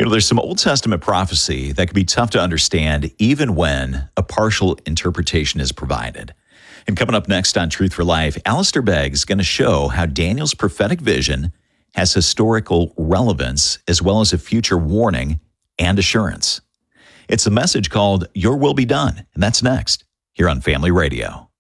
There's some Old Testament prophecy that can be tough to understand even when a partial interpretation is provided. And coming up next on Truth for Life, Alistair Begg is going to show how Daniel's prophetic vision has historical relevance as well as a future warning and assurance. It's a message called Your Will Be Done, and that's next here on Family Radio.